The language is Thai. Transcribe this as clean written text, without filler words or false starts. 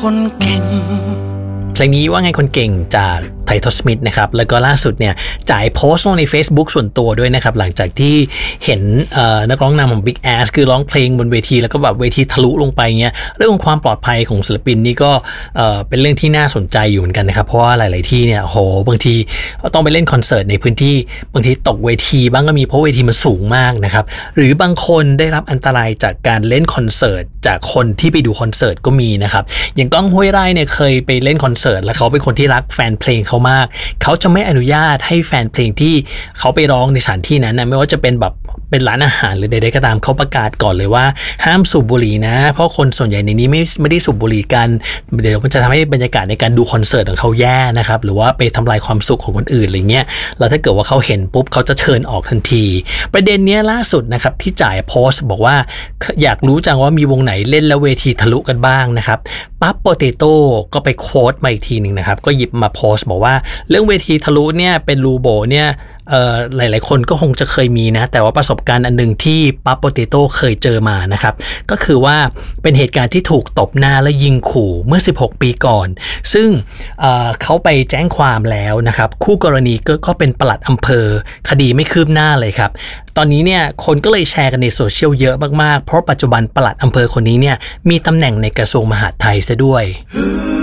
คนเก่งเพลงนี้ว่าไงคนเก่งจากไททอสมิธนะครับแล้วก็ล่าสุดเนี่ยจ่ายโพสต์ลงใน Facebook ส่วนตัวด้วยนะครับหลังจากที่เห็นนักร้องนำของ Big Ass คือร้องเพลงบนเวทีแล้วก็แบบเวทีทะลุลงไปเงี้ยเรื่องของความปลอดภัยของศิลปินนี่ก็เป็นเรื่องที่น่าสนใจอยู่เหมือนกันนะครับเพราะว่าหลายๆที่เนี่ยโหบางทีต้องไปเล่นคอนเสิร์ตในพื้นที่บางทีตกเวทีบ้างก็มีเพราะเวทีมันสูงมากนะครับหรือบางคนได้รับอันตรายจากการเล่นคอนเสิร์ตจากคนที่ไปดูคอนเสิร์ตก็มีนะครับอย่างก้องห้วยไร่เนี่ยเคยไปเล่นคอนเสิร์ตแล้วเขาเป็นคนที่รักแฟนเพลงเขามากเขาจะไม่อนุญาตให้แฟนเพลงที่เขาไปร้องในสถานที่นั้นนะไม่ว่าจะเป็นแบบเป็นร้านอาหารหรือใดๆก็ตามเขาประกาศก่อนเลยว่าห้ามสูบบุหรี่นะเพราะคนส่วนใหญ่ในนี้ไม่ได้สูบบุหรี่กันเดี๋ยวมันจะทำให้บรรยากาศในการดูคอนเสิร์ตของเขาแย่นะครับหรือว่าไปทำลายความสุขของคนอื่นอะไรเงี้ยแล้วถ้าเกิดว่าเขาเห็นปุ๊บเขาจะเชิญออกทันทีประเด็นนี้ล่าสุดนะครับที่จ่ายโพสต์บอกว่าอยากรู้จังว่ามีวงไหนเล่นแล้วเวทีทะลุกันบ้างนะครับปั๊บโปเตโต้ก็ไปโค้ดมาอีกทีนึงนะครับก็หยิบมาโพสต์บอกว่าเรื่องเวทีทะลุเนี่ยเป็นรูโบเนี่ยหลายๆคนก็คงจะเคยมีนะแต่ว่าประสบการณ์อันนึงที่ปั๊บโปเตโต้เคยเจอมานะครับก็คือว่าเป็นเหตุการณ์ที่ถูกตบหน้าและยิงขู่เมื่อ16ปีก่อนซึ่งเขาไปแจ้งความแล้วนะครับคู่กรณีก็เป็นปลัดอำเภอคดีไม่คืบหน้าเลยครับตอนนี้เนี่ยคนก็เลยแชร์กันในโซเชียลเยอะมากๆเพราะปัจจุบันปลัดอำเภอคนนี้เนี่ยมีตำแหน่งในกระทรวงมหาดไทยซะด้วย